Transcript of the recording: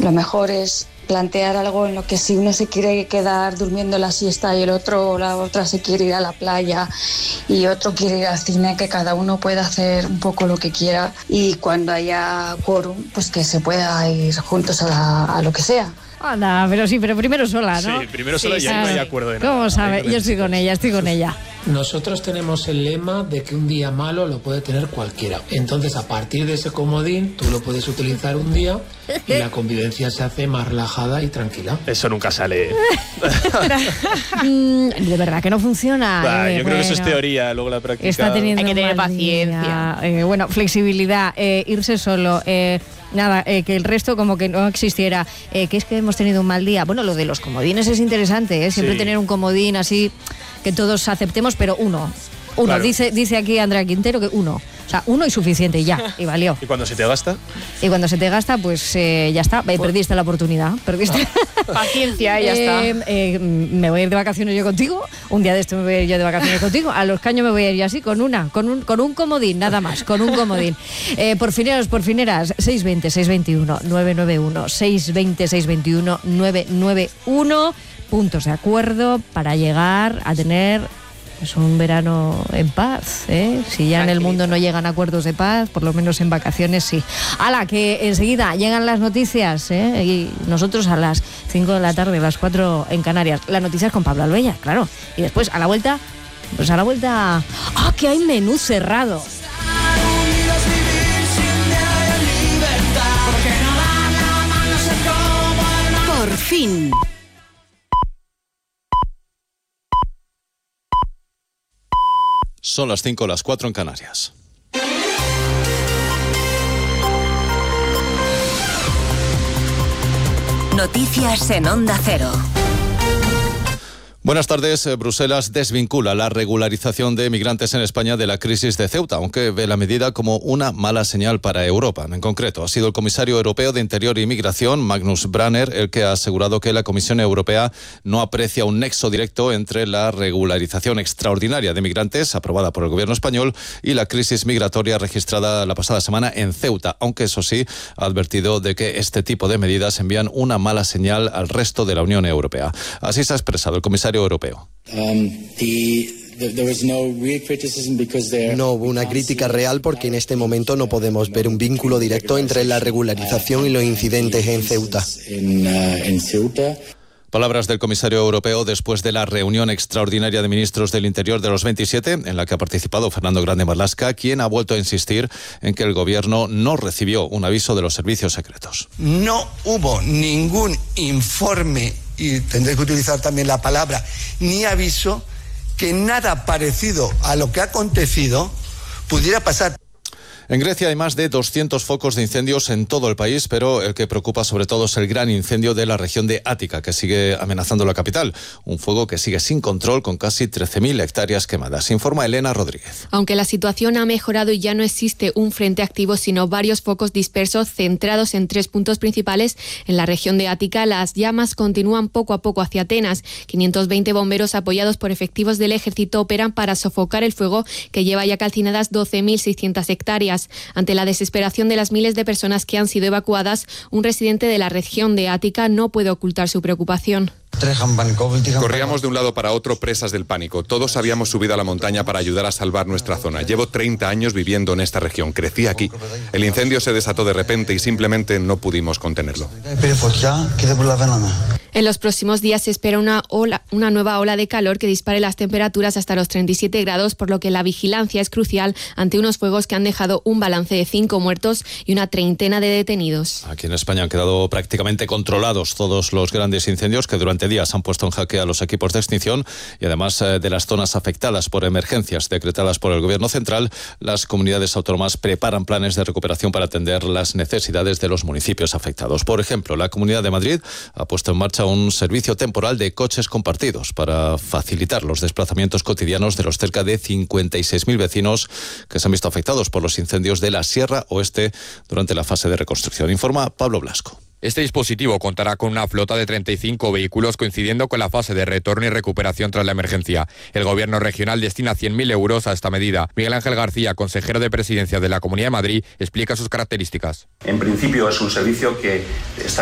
Lo mejor es plantear algo en lo que si uno se quiere quedar durmiendo la siesta y el otro o la otra se quiere ir a la playa y otro quiere ir al cine, que cada uno pueda hacer un poco lo que quiera y cuando haya quórum, pues que se pueda ir juntos a lo que sea. Anda, pero primero sola, ¿no? Sí, primero sola y ahí no hay acuerdo de nada. ¿Cómo sabe? Yo estoy con ella. Nosotros tenemos el lema de que un día malo lo puede tener cualquiera. Entonces, a partir de ese comodín, tú lo puedes utilizar un día y la convivencia se hace más relajada y tranquila. Eso nunca sale. De verdad que no funciona. Yo creo que eso es teoría, luego la práctica. Está teniendo hay que tener paciencia. Bueno, flexibilidad, irse solo. Que el resto como que no existiera, que es que hemos tenido un mal día. Bueno, lo de los comodines es interesante, siempre tener un comodín así que todos aceptemos, pero uno, claro. dice aquí Andrea Quintero que uno, o sea, uno y suficiente y ya, y valió. ¿Y cuando se te gasta? Y cuando se te gasta, pues ya está, perdiste la oportunidad, Paciencia, ya está. Me voy a ir de vacaciones yo contigo, un día de esto me voy a ir yo de vacaciones contigo, a Los Caños me voy a ir yo así, con un comodín, nada más, con un comodín. Por fineras, 620-621-991, 620-621-991, puntos de acuerdo para llegar a tener pues un verano en paz, Si ya en el mundo no llegan acuerdos de paz, por lo menos en vacaciones sí. ¡Hala! Que enseguida llegan las noticias, y nosotros a las 5 de la tarde, a las 4 en Canarias. Las noticias con Pablo Albella, claro. Y después, a la vuelta... ¡Ah, que hay menú cerrado! Por fin. Son las 5, las 4 en Canarias. Noticias en Onda Cero. Buenas tardes. Bruselas desvincula la regularización de migrantes en España de la crisis de Ceuta, aunque ve la medida como una mala señal para Europa. En concreto, ha sido el comisario europeo de Interior y Migración, Magnus Brunner, el que ha asegurado que la Comisión Europea no aprecia un nexo directo entre la regularización extraordinaria de migrantes aprobada por el gobierno español y la crisis migratoria registrada la pasada semana en Ceuta, aunque eso sí, ha advertido de que este tipo de medidas envían una mala señal al resto de la Unión Europea. Así se ha expresado el comisario europeo. No hubo una crítica real porque en este momento no podemos ver un vínculo directo entre la regularización y los incidentes en Ceuta. Palabras del comisario europeo después de la reunión extraordinaria de ministros del Interior de los 27, en la que ha participado Fernando Grande Marlaska, quien ha vuelto a insistir en que el gobierno no recibió un aviso de los servicios secretos. No hubo ningún informe, y tendré que utilizar también la palabra, ni aviso, que nada parecido a lo que ha acontecido pudiera pasar. En Grecia hay más de 200 focos de incendios en todo el país, pero el que preocupa sobre todo es el gran incendio de la región de Ática, que sigue amenazando la capital. Un fuego que sigue sin control, con casi 13.000 hectáreas quemadas. Informa Elena Rodríguez. Aunque la situación ha mejorado y ya no existe un frente activo, sino varios focos dispersos centrados en 3 puntos principales en la región de Ática, las llamas continúan poco a poco hacia Atenas. 520 bomberos apoyados por efectivos del ejército operan para sofocar el fuego que lleva ya calcinadas 12.600 hectáreas. Ante la desesperación de las miles de personas que han sido evacuadas, un residente de la región de Ática no puede ocultar su preocupación. Corríamos de un lado para otro presas del pánico. Todos habíamos subido a la montaña para ayudar a salvar nuestra zona. Llevo 30 años viviendo en esta región. Crecí aquí. El incendio se desató de repente y simplemente no pudimos contenerlo. En los próximos días se espera una nueva ola de calor que dispare las temperaturas hasta los 37 grados, por lo que la vigilancia es crucial ante unos fuegos que han dejado un balance de 5 muertos y una treintena de detenidos. Aquí en España han quedado prácticamente controlados todos los grandes incendios que durante días han puesto en jaque a los equipos de extinción, y además de las zonas afectadas por emergencias decretadas por el Gobierno central, las comunidades autónomas preparan planes de recuperación para atender las necesidades de los municipios afectados. Por ejemplo, la Comunidad de Madrid ha puesto en marcha un servicio temporal de coches compartidos para facilitar los desplazamientos cotidianos de los cerca de 56.000 vecinos que se han visto afectados por los incendios de la Sierra Oeste durante la fase de reconstrucción. Informa Pablo Blasco. Este dispositivo contará con una flota de 35 vehículos coincidiendo con la fase de retorno y recuperación tras la emergencia. El Gobierno regional destina 100.000 euros a esta medida. Miguel Ángel García, consejero de Presidencia de la Comunidad de Madrid, explica sus características. En principio es un servicio que está